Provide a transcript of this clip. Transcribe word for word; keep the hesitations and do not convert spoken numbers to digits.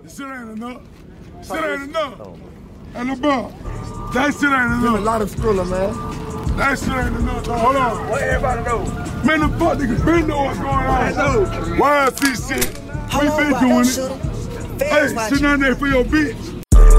shit ain't enough. Shit ain't enough. Hey, little bro, that shit ain't enough. A lot of skrilla, man. That shit ain't enough, though. Hold on. What everybody know? Man, the fuck niggas been know what's going on. I know. Y L C shit. We been doing it. Hey, shit down there for your bitch.